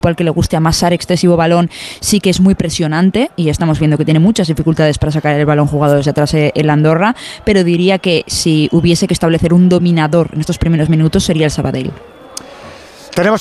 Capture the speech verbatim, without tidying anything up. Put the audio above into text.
al que le guste amasar excesivo balón, sí que es muy presionante y estamos viendo que tiene muchas dificultades para sacar el balón jugado desde atrás el Andorra, pero diría que si hubiese que establecer un dominador en estos primeros minutos sería el Sabadell. Tenemos